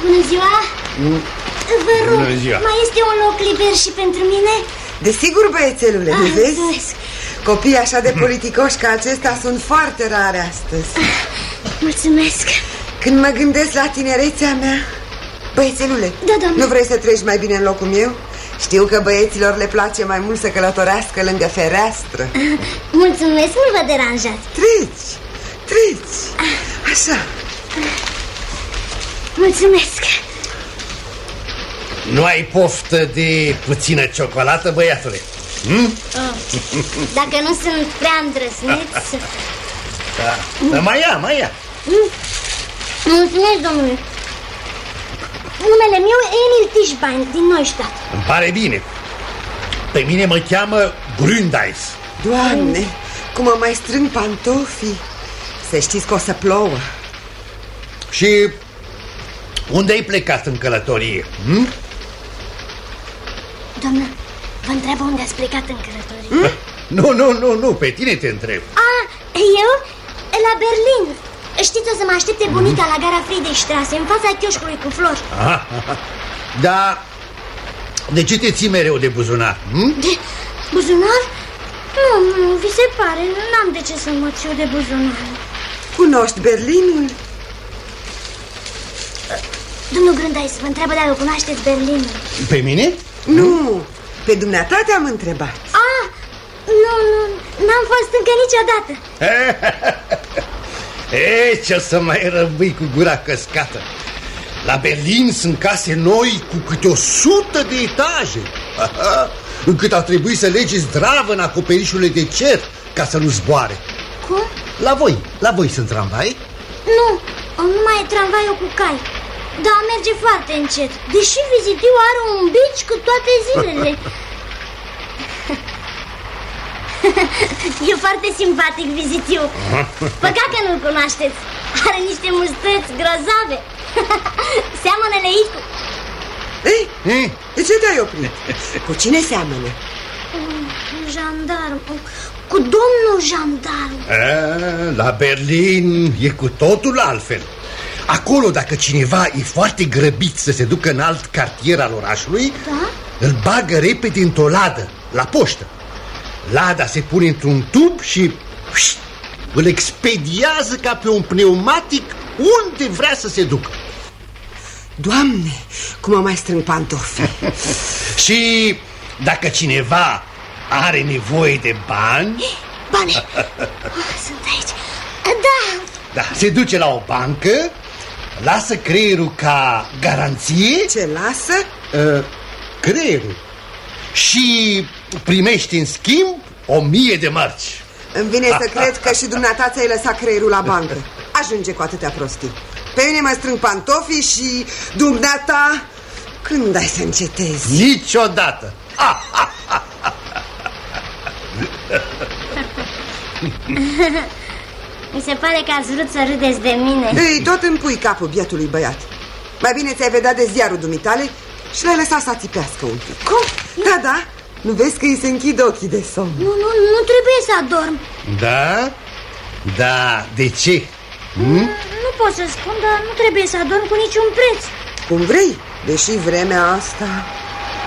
Bună ziua! Vă rog, Bună ziua. mai este un loc liber și pentru mine? Desigur, băiețelule, nu vezi? Mulțumesc. Copii așa de politicoși ca acesta sunt foarte rare astăzi. Mulțumesc. Când mă gândesc la tinerețea mea... Băiețelule, Da, doamne. nu vrei să treci mai bine în locul meu? Știu că băieților le place mai mult să călătorească lângă fereastră. Mulțumesc, nu vă deranjați. Treci. Așa. Mulțumesc. Nu ai poftă de puțină ciocolată, băiatule? Dacă nu sunt prea îndrăzneți. Da, mai ia. Mulțumesc, domnule. Numele meu e Emil Tischbein, din Neustadt. Îmi pare bine. Pe mine mă cheamă Gründeis. Doamne, cum mă mai strâng pantofii. Să știți că o să plouă. Și unde ai plecat în călătorie? Doamnă, vă întreabă unde ați plecat în călătorie? Nu, pe tine te întreb. Eu? La Berlin. Știți, o să mă aștepte bunica la gara Friedrichstraße, în fața chioșcului cu flori. Da, de ce te ții mereu de buzunar? De buzunar? Nu, vi se pare, n-am de ce să mă țiu de buzunar. Cunoști Berlinul? Domnul Gründeis vă întreabă dacă cunoașteți Berlinul. Pe mine? Nu, pe dumneata te-am întrebat. Nu, n-am fost încă niciodată. Ce-o să mai rămâi cu gura căscată? La Berlin sunt case noi cu câte 100 de etaje, încât ar trebui să legi zdravă în acoperișurile de cer ca să nu zboare. Cum? La voi sunt tramvai? Nu, numai e tramvaiul cu cai. Dar merge foarte încet, deși vizitiu are un bici cu toate zilele. E foarte simpatic vizitiu. Păcat că nu-l cunoașteți. Are niște mustăți grozave. Seamănă leit cu... Ei, de ce te-ai oprit? Cu cine seamănă? Jandarm. Cu domnul jandarm. La Berlin e cu totul altfel. Acolo, dacă cineva e foarte grăbit să se ducă în alt cartier al orașului, îl bagă repede într-o ladă, la poștă. Lada se pune într-un tub și îl expediază ca pe un pneumatic unde vrea să se ducă. Doamne, cum mă mai strâng pantofii. Și dacă cineva are nevoie de bani... Bani! Sunt aici. Da, se duce la o bancă, lasă creierul ca garanție. Ce lasă? Creierul. Și primești în schimb 1000 de marci. Îmi vine să cred că și dumneata ți-ai lăsat creierul la bancă. Ajunge cu atâtea prostii. Pe mine mă strâng pantofii și dumneata... Când ai să încetezi? Niciodată. mi se pare că ați vrut să râdeți de mine. Ei, tot îmi pui capul bietului băiat. Mai bine ți-ai vedea de ziarul dumitale și l-ai lăsat să țipească un pic. Cum? Da, nu vezi că îi se închid ochii de somn? Nu trebuie să adorm. Da, de ce? Nu pot să spun, dar nu trebuie să adorm cu niciun preț. Cum vrei, deși vremea asta...